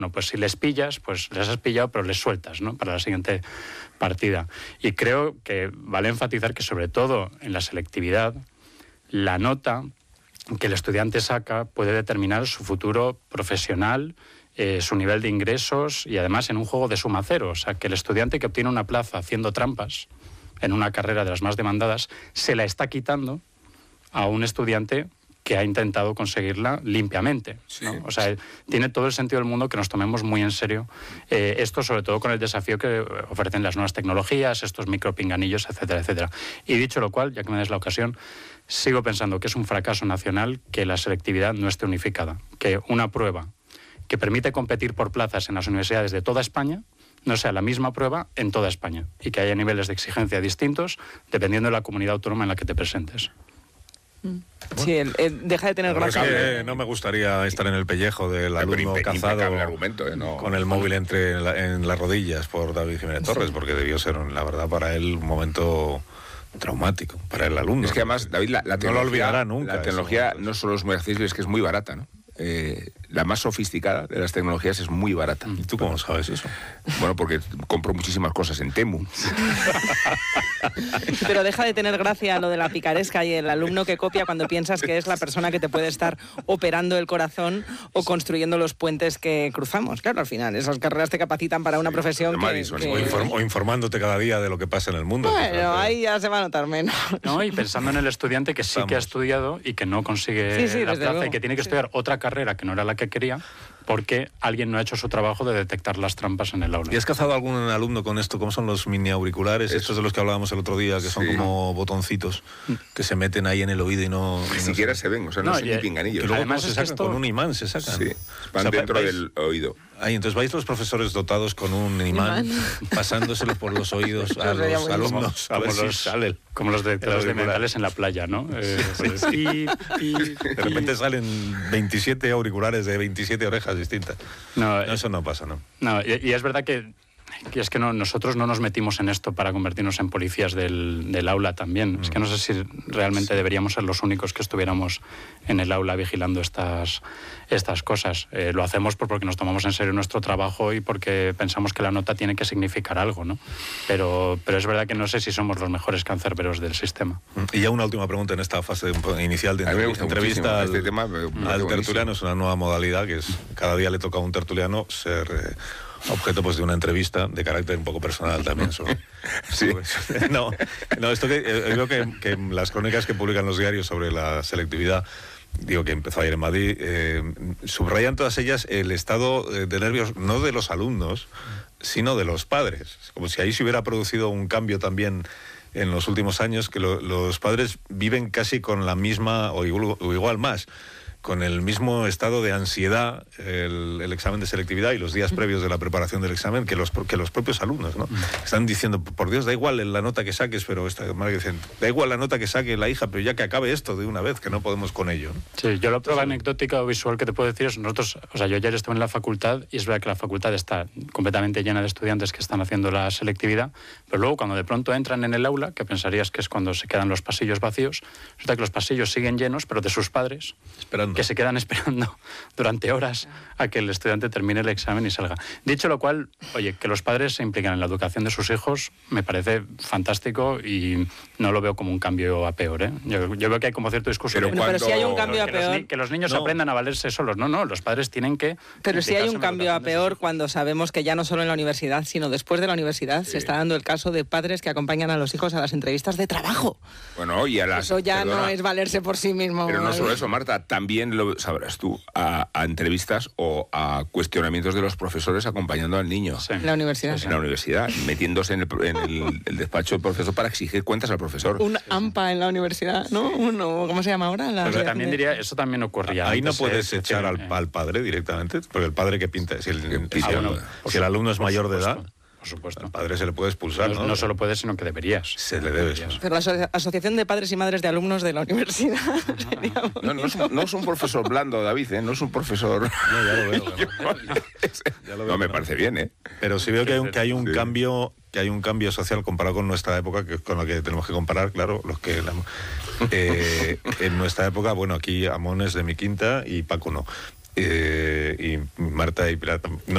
bueno, pues si les pillas, pues les has pillado, pero les sueltas, ¿no?, para la siguiente partida. Y creo que vale enfatizar que, sobre todo en la selectividad, la nota que el estudiante saca puede determinar su futuro profesional, su nivel de ingresos y además en un juego de suma cero. O sea, que el estudiante que obtiene una plaza haciendo trampas en una carrera de las más demandadas se la está quitando a un estudiante que ha intentado conseguirla limpiamente, ¿no? O sea, tiene todo el sentido del mundo que nos tomemos muy en serio esto, sobre todo con el desafío que ofrecen las nuevas tecnologías, estos micropinganillos, etcétera, etcétera. Y dicho lo cual, ya que me des la ocasión, sigo pensando que es un fracaso nacional que la selectividad no esté unificada, que una prueba que permite competir por plazas en las universidades de toda España no sea la misma prueba en toda España y que haya niveles de exigencia distintos dependiendo de la comunidad autónoma en la que te presentes. Sí, deja de tener gracia. No me gustaría estar en el pellejo del alumno cazado no, con el móvil en las rodillas por David Jiménez Torres, porque debió ser, la verdad, para él un momento traumático, para el alumno. Es que además, David, la tecnología, no lo olvidará nunca. La tecnología no solo es muy accesible, es que es muy barata, ¿no? La más sofisticada de las tecnologías es muy barata. ¿Y tú cómo sabes eso? Bueno, porque compro muchísimas cosas en Temu. Pero deja de tener gracia lo de la picaresca y el alumno que copia cuando piensas que es la persona que te puede estar operando el corazón o construyendo los puentes que cruzamos. Claro, al final, esas carreras te capacitan para una profesión O informándote cada día de lo que pasa en el mundo. Bueno, ahí ya se va a notar menos. No, y pensando en el estudiante que sí que ha estudiado y que no consigue la plaza luego. Y que tiene que estudiar otra carrera que no era la que quería porque alguien no ha hecho su trabajo de detectar las trampas en el aula. ¿Y has cazado algún alumno con esto? ¿Cómo son los mini auriculares? Estos de los que hablábamos el otro día, que son como botoncitos que se meten ahí en el oído y no... Ni siquiera se ven, o sea, no son ni pinganillos. Y luego además se sacan con un imán, se sacan. Sí, van dentro del oído. Ahí, entonces vais los profesores dotados con un imán pasándoselo por los oídos a los alumnos. Como los directores de mentales en la playa, ¿no? De repente salen 27 auriculares de 27 orejas distintas. No, eso no pasa, ¿no? No, y es verdad que es que nosotros no nos metimos en esto para convertirnos en policías del aula también. Es que no sé si realmente deberíamos ser los únicos que estuviéramos en el aula vigilando estas cosas. Lo hacemos porque nos tomamos en serio nuestro trabajo y porque pensamos que la nota tiene que significar algo, ¿no? Pero es verdad que no sé si somos los mejores cancerberos del sistema. Y ya una última pregunta en esta fase inicial de entrevista este tema al tertuliano. Es una nueva modalidad que es cada día le toca a un tertuliano ser... objeto pues de una entrevista de carácter un poco personal también. Sí. Esto que creo que las crónicas que publican los diarios sobre la selectividad, digo que empezó ayer en Madrid, subrayan todas ellas el estado de nervios, no de los alumnos, sino de los padres. Como si ahí se hubiera producido un cambio también en los últimos años, que los padres viven casi con la misma, o igual más, con el mismo estado de ansiedad el examen de selectividad y los días previos de la preparación del examen que los propios alumnos, ¿no? Están diciendo, por Dios, da igual la nota que saques, pero esta madre dicen, da igual la nota que saque la hija, pero ya que acabe esto de una vez, que no podemos con ello, ¿no? Sí, yo la prueba anecdótica o visual que te puedo decir es nosotros, o sea, yo ayer estuve en la facultad y es verdad que la facultad está completamente llena de estudiantes que están haciendo la selectividad, pero luego cuando de pronto entran en el aula, que pensarías que es cuando se quedan los pasillos vacíos, resulta que los pasillos siguen llenos, pero de sus padres, esperando, que se quedan esperando durante horas a que el estudiante termine el examen y salga. Dicho lo cual, oye, que los padres se implican en la educación de sus hijos me parece fantástico y no lo veo como un cambio a peor, ¿eh? Yo veo que hay como cierto discurso. Pero si hay un cambio a peor... Que los niños aprendan a valerse solos. No, los padres tienen que... Pero si hay un cambio a peor cuando sabemos que ya no solo en la universidad, sino después de la universidad se está dando el caso de padres que acompañan a los hijos a las entrevistas de trabajo. Bueno, y a las... Eso ya no es valerse por sí mismo. Pero no solo eso, Marta, también lo sabrás tú, a entrevistas o a cuestionamientos de los profesores acompañando al niño. Sí. En la universidad. En la universidad, metiéndose en el despacho del profesor para exigir cuentas al profesor. Un AMPA en la universidad, ¿no? ¿Cómo se llama ahora? Pero también diría, eso también ocurría. Ahí no puedes echar al padre directamente, porque el padre que pinta, si el alumno es mayor de edad... Por supuesto. Al padre se le puede expulsar, ¿no? No solo puedes, sino que deberías. Se le debe expulsar. Pero la Asociación de Padres y Madres de Alumnos de la Universidad... No es un profesor blando, David, ¿eh? No es un profesor... No, ya lo veo. No, me parece bien, ¿eh? Pero sí veo que hay un cambio... que hay un cambio social comparado con nuestra época, que con lo que tenemos que comparar, claro, los que... en nuestra época, bueno, aquí Amón es de mi quinta y Paco no. Y Marta y Pilar no.